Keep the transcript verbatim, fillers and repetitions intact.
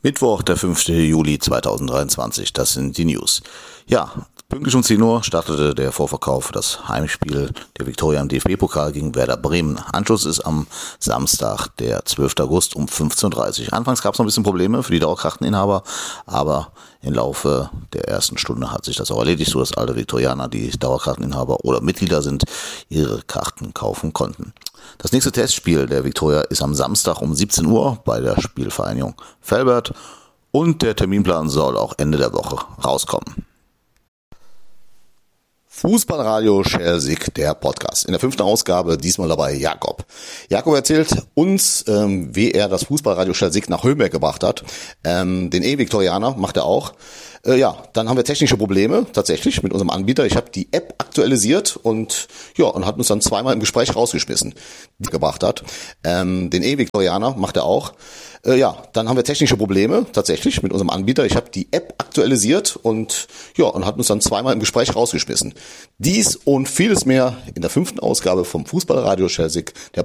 Mittwoch, der fünfte Juli zweitausenddreiundzwanzig, das sind die News. Ja, pünktlich um zehn Uhr startete der Vorverkauf für das Heimspiel der Viktoria im D F B-Pokal gegen Werder Bremen. Anschluss ist am Samstag, der zwölfte August um fünfzehn Uhr dreißig. Anfangs gab es noch ein bisschen Probleme für die Dauerkarteninhaber, aber im Laufe der ersten Stunde hat sich das auch erledigt, so dass alle Viktorianer, die Dauerkarteninhaber oder Mitglieder sind, ihre Karten kaufen konnten. Das nächste Testspiel der Viktoria ist am Samstag um siebzehn Uhr bei der Spielvereinigung Velbert und der Terminplan soll auch Ende der Woche rauskommen. Fußballradio Schelsig, der Podcast. In der fünften Ausgabe, diesmal dabei Jakob. Jakob erzählt uns, ähm, wie er das Fußballradio Schelsig nach Höhenberg gebracht hat. Ähm, den E-Viktorianer macht er auch. Äh, ja, dann haben wir technische Probleme, tatsächlich, mit unserem Anbieter. Ich habe die App aktualisiert und ja, und hat uns dann zweimal im Gespräch rausgeschmissen, die gebracht hat. Ähm, den E-Viktorianer macht er auch. Äh, ja, dann haben wir technische Probleme, tatsächlich, mit unserem Anbieter. Ich habe die App aktualisiert und ja, und hat uns dann zweimal im Gespräch rausgeschmissen. Dies und vieles mehr in der fünften Ausgabe vom Fußballradio Schelsig, der